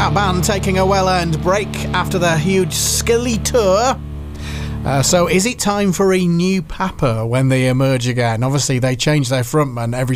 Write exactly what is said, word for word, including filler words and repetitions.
That band taking a well-earned break after their huge Skilly tour. Uh, so is it time for a new Papa when they emerge again? Obviously they change their frontman every